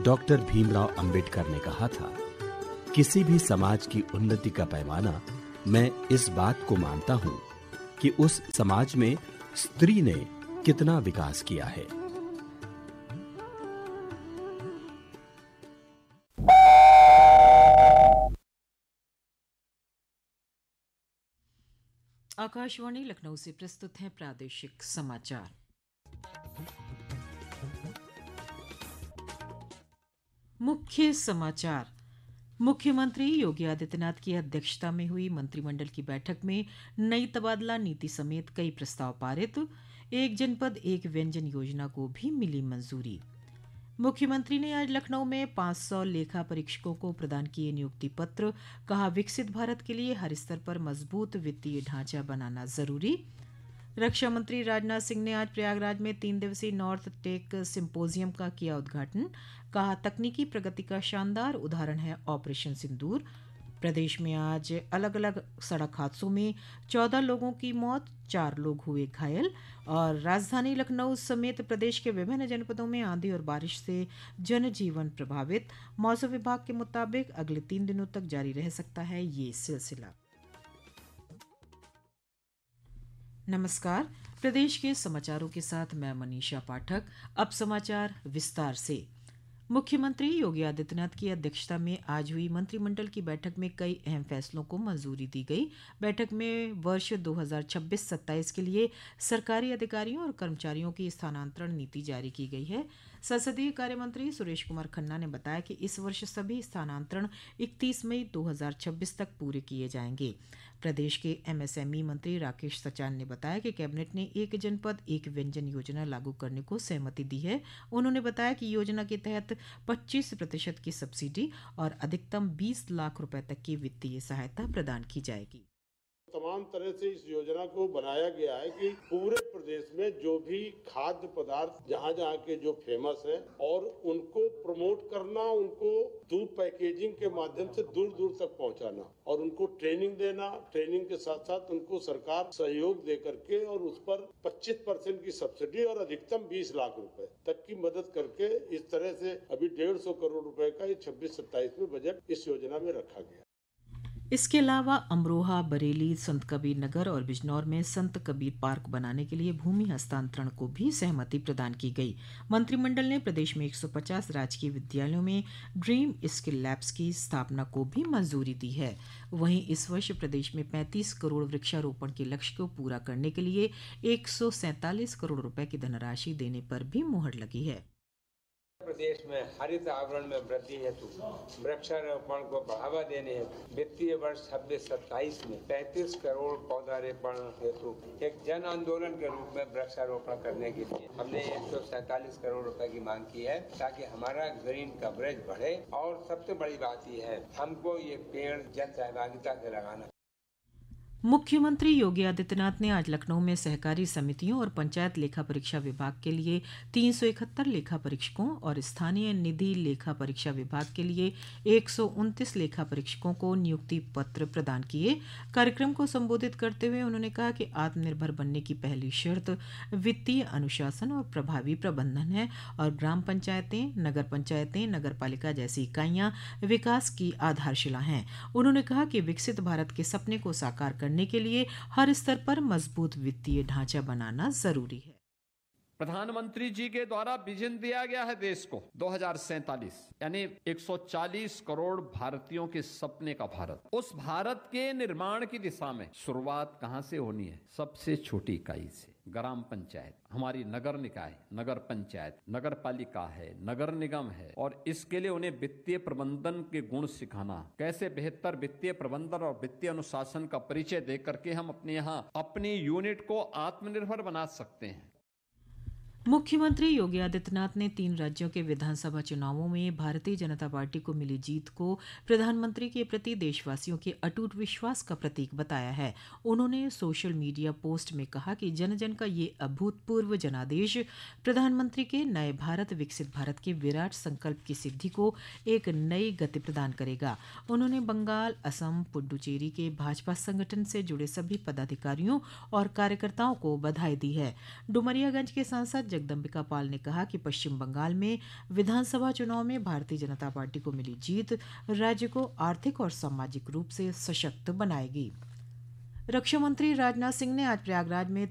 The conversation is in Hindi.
डॉक्टर भीमराव अंबेडकर ने कहा था, किसी भी समाज की उन्नति का पैमाना मैं इस बात को मानता हूं कि उस समाज में स्त्री ने कितना विकास किया है। आकाशवाणी लखनऊ से प्रस्तुत है प्रादेशिक समाचार। मुख्य समाचार। मुख्यमंत्री योगी आदित्यनाथ की अध्यक्षता में हुई मंत्रिमंडल की बैठक में नई तबादला नीति समेत कई प्रस्ताव पारित। एक जनपद एक व्यंजन योजना को भी मिली मंजूरी। मुख्यमंत्री ने आज लखनऊ में 500 लेखा परीक्षकों को प्रदान किए नियुक्ति पत्र। कहा, विकसित भारत के लिए हर स्तर पर मजबूत वित्तीय ढांचा बनाना जरूरी। रक्षा मंत्री राजनाथ सिंह ने आज प्रयागराज में 3 दिवसीय नॉर्थ टेक सिम्पोजियम का किया उद्घाटन। कहा, तकनीकी प्रगति का शानदार उदाहरण है ऑपरेशन सिंदूर। प्रदेश में आज अलग अलग सड़क हादसों में 14 लोगों की मौत, 4 लोग हुए घायल। और राजधानी लखनऊ समेत प्रदेश के विभिन्न जनपदों में आंधी और बारिश से जनजीवन प्रभावित। मौसम विभाग के मुताबिक अगले 3 दिनों तक जारी रह सकता है ये सिलसिला। नमस्कार, प्रदेश के समाचारों के साथ मैं मनीषा पाठक। अब समाचार विस्तार से। मुख्यमंत्री योगी आदित्यनाथ की अध्यक्षता में आज हुई मंत्रिमंडल की बैठक में कई अहम फैसलों को मंजूरी दी गई। बैठक में वर्ष 2026-27 के लिए सरकारी अधिकारियों और कर्मचारियों की स्थानांतरण नीति जारी की गई है। संसदीय कार्य मंत्री सुरेश कुमार खन्ना ने बताया कि इस वर्ष सभी स्थानांतरण 31 मई 2026 तक पूरे किए जाएंगे। प्रदेश के एमएसएमई मंत्री राकेश सचान ने बताया कि कैबिनेट ने एक जनपद एक व्यंजन योजना लागू करने को सहमति दी है। उन्होंने बताया कि योजना के तहत 25% की सब्सिडी और अधिकतम 20 लाख रुपए तक की वित्तीय सहायता प्रदान की जाएगी। तमाम तरह से इस योजना को बनाया गया है कि पूरे प्रदेश में जो भी खाद्य पदार्थ जहाँ के जो फेमस है और उनको प्रमोट करना, उनको दूर पैकेजिंग के माध्यम से दूर दूर तक पहुँचाना और उनको ट्रेनिंग देना। ट्रेनिंग के साथ साथ उनको सरकार सहयोग दे करके और उस पर 25% की सब्सिडी और अधिकतम 20 लाख रुपए तक की मदद करके इस तरह से अभी 150 करोड़ रुपए का 26-27 में बजट इस योजना में रखा गया। इसके अलावा अमरोहा, बरेली, संत कबीर नगर और बिजनौर में संत कबीर पार्क बनाने के लिए भूमि हस्तांतरण को भी सहमति प्रदान की गई। मंत्रिमंडल ने प्रदेश में 150 राजकीय विद्यालयों में ड्रीम स्किल लैब्स की स्थापना को भी मंजूरी दी है। वहीं इस वर्ष प्रदेश में 35 करोड़ वृक्षारोपण के लक्ष्य को पूरा करने के लिए 147 करोड़ रुपए की धनराशि देने पर भी मुहर लगी है। प्रदेश में हरित आवरण में वृद्धि हेतु वृक्षारोपण को बढ़ावा देने हेतु वित्तीय वर्ष 26-27 में 35 करोड़ पौधारोपण हेतु एक जन आंदोलन के रूप में वृक्षारोपण करने के लिए हमने 147 करोड़ रुपए की मांग की है, ताकि हमारा ग्रीन कवरेज बढ़े। और सबसे बड़ी बात यह है, हमको ये पेड़ जन सहभागिता से लगाना। मुख्यमंत्री योगी आदित्यनाथ ने आज लखनऊ में सहकारी समितियों और पंचायत लेखा परीक्षा विभाग के लिए 371 लेखा परीक्षकों और स्थानीय निधि लेखा परीक्षा विभाग के लिए 129 लेखा परीक्षकों को नियुक्ति पत्र प्रदान किए। कार्यक्रम को संबोधित करते हुए उन्होंने कहा कि आत्मनिर्भर बनने की पहली शर्त वित्तीय अनुशासन और प्रभावी प्रबंधन है और ग्राम पंचायतें, नगर पालिका जैसी इकाइयां विकास की आधारशिला हैं। उन्होंने कहा कि विकसित भारत के सपने को साकार करने के लिए हर स्तर पर मजबूत वित्तीय ढांचा बनाना जरूरी है। प्रधानमंत्री जी के द्वारा विजन दिया गया है देश को 2047, यानी 140 करोड़ भारतीयों के सपने का भारत। उस भारत के निर्माण की दिशा में शुरुआत कहां से होनी है? सबसे छोटी इकाई से, ग्राम पंचायत। हमारी नगर निकाय, नगर पंचायत, नगर पालिका है, नगर निगम है, और इसके लिए उन्हें वित्तीय प्रबंधन के गुण सिखाना, कैसे बेहतर वित्तीय प्रबंधन और वित्तीय अनुशासन का परिचय दे करके हम अपने यहाँ अपनी यूनिट को आत्मनिर्भर बना सकते हैं। मुख्यमंत्री योगी आदित्यनाथ ने 3 राज्यों के विधानसभा चुनावों में भारतीय जनता पार्टी को मिली जीत को प्रधानमंत्री के प्रति देशवासियों के अटूट विश्वास का प्रतीक बताया है। उन्होंने सोशल मीडिया पोस्ट में कहा कि जन जन का ये अभूतपूर्व जनादेश प्रधानमंत्री के नए भारत, विकसित भारत के विराट संकल्प की सिद्धि को एक नई गति प्रदान करेगा। उन्होंने बंगाल, असम, पुडुचेरी के भाजपा संगठन से जुड़े सभी पदाधिकारियों और कार्यकर्ताओं को बधाई दी है। डुमरियागंज के सांसद जगदम्बिका पाल ने कहा कि पश्चिम बंगाल में विधानसभा चुनाव में भारतीय जनता पार्टी को मिली जीत राज्य को आर्थिक और सामाजिक रूप से सशक्त बनाएगी। रक्षा मंत्री राजनाथ सिंह ने आज प्रयागराज में